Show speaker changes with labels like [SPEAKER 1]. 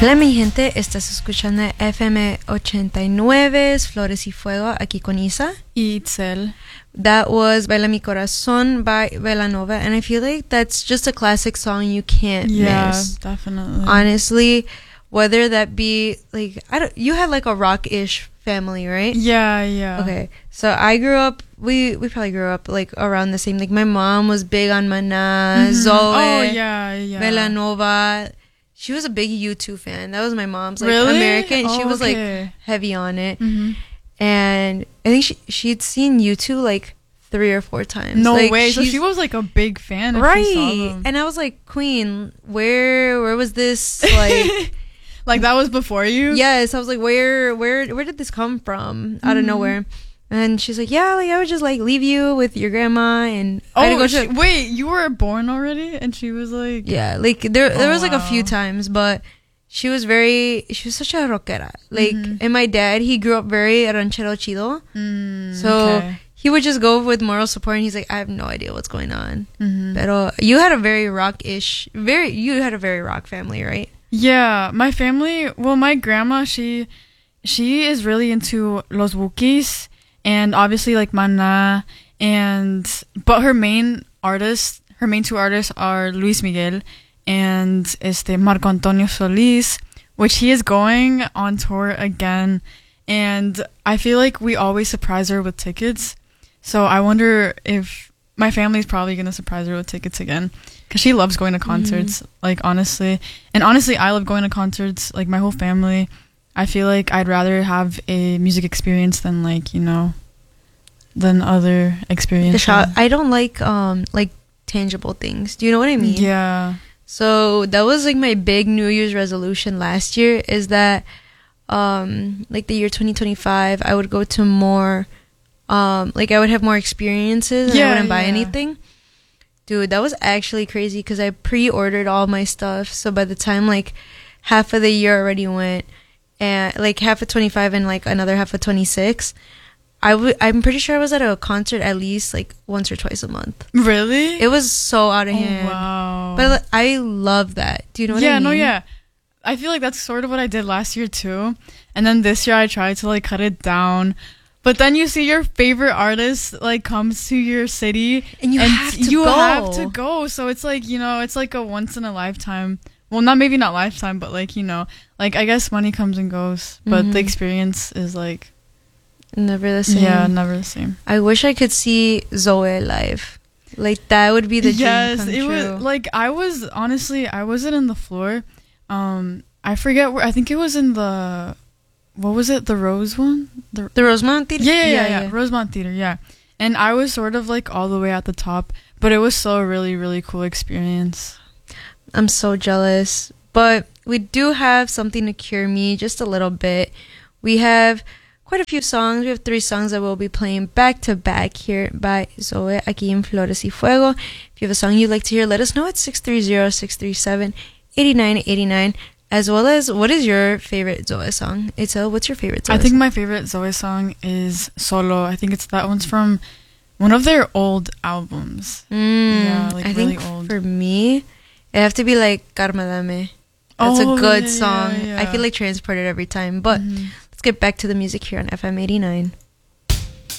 [SPEAKER 1] Hola mi gente, estás escuchando FM 89, Flores y Fuego, aquí con Isa
[SPEAKER 2] y Itzel.
[SPEAKER 1] That was Baila Mi Corazón by Belanova, and I feel like that's just a classic song you can't miss.
[SPEAKER 2] Yeah, definitely.
[SPEAKER 1] Honestly, whether that be like you had like a rock-ish family, right?
[SPEAKER 2] Yeah.
[SPEAKER 1] Okay, so I grew up. We probably grew up like around the same. Like my mom was big on Maná, Zoe.
[SPEAKER 2] Oh yeah.
[SPEAKER 1] Belanova. She was a big U2 fan. That was my mom's like
[SPEAKER 2] really?
[SPEAKER 1] American.
[SPEAKER 2] Oh,
[SPEAKER 1] she was
[SPEAKER 2] okay.
[SPEAKER 1] like heavy on it.
[SPEAKER 2] Mm-hmm.
[SPEAKER 1] And I think she'd seen U2 like 3 or 4 times.
[SPEAKER 2] No
[SPEAKER 1] like,
[SPEAKER 2] way. So she was like a big fan.
[SPEAKER 1] Right.
[SPEAKER 2] If she saw them.
[SPEAKER 1] And I was like, Queen, where was this like
[SPEAKER 2] like that was before you?
[SPEAKER 1] Yes, I was like, where did this come from? Out of nowhere. And she's like, yeah, like I would just like leave you with your grandma and
[SPEAKER 2] wait, you were born already? And she was like,
[SPEAKER 1] yeah, like there was like a few times, but she was such a rockera. Like, and my dad, he grew up very ranchero chido. So he would just go with moral support, and he's like, I have no idea what's going on. Pero you had a very rock family, right?
[SPEAKER 2] Yeah, my family, well, my grandma, she is really into Los Bukis and obviously like Maná, but her main 2 artists are Luis Miguel and Marco Antonio Solís, which he is going on tour again, and I feel like we always surprise her with tickets. So I wonder if my family's probably going to surprise her with tickets again, because she loves going to concerts, like honestly. And honestly, I love going to concerts, like my whole family. I feel like I'd rather have a music experience than than other experiences.
[SPEAKER 1] I don't like tangible things. Do you know what I mean?
[SPEAKER 2] Yeah.
[SPEAKER 1] So that was like my big New Year's resolution last year, is that like the year 2025 I would go to more like I would have more experiences and I wouldn't buy anything. Dude, that was actually crazy because I pre-ordered all my stuff, so by the time like half of the year already went, and like half of 25 and like another half of 26, I'm pretty sure I was at a concert at least like once or twice a month.
[SPEAKER 2] Really?
[SPEAKER 1] It was so out of hand.
[SPEAKER 2] Wow.
[SPEAKER 1] But I love that. Do you know what I mean?
[SPEAKER 2] Yeah, no, yeah. I feel like that's sort of what I did last year too. And then this year I tried to like cut it down. But then you see your favorite artist like comes to your city
[SPEAKER 1] and you have
[SPEAKER 2] to go. So it's like, it's like a once in a lifetime. Well, maybe not lifetime, but like, like I guess money comes and goes, but the experience is like
[SPEAKER 1] never the same.
[SPEAKER 2] Yeah, never the same.
[SPEAKER 1] I wish I could see Zoe live. Like that would be the dream come true.
[SPEAKER 2] Yes, it was like I wasn't in the floor. I forget where. I think it was in the, what was it? The Rose one?
[SPEAKER 1] The Rosemont Theater?
[SPEAKER 2] Yeah. Rosemont Theater, yeah. And I was sort of like all the way at the top, but it was still a really, really cool experience.
[SPEAKER 1] I'm so jealous. But we do have something to cure me just a little bit. We have quite a few songs. We have 3 songs that we'll be playing back to back here by Zoe aquí en Flores y Fuego. If you have a song you'd like to hear, let us know at 630-637-8989. As well as, what is your favorite Zoe song? Itzel, what's your favorite Zoe
[SPEAKER 2] song? I think
[SPEAKER 1] my
[SPEAKER 2] favorite Zoe song is Solo. I think that one's from one of their old albums. Yeah, like really old.
[SPEAKER 1] For me, it'd have to be like Karma Dame. That's a good song. Yeah. I feel like transported every time. But let's get back to the music here on FM 89.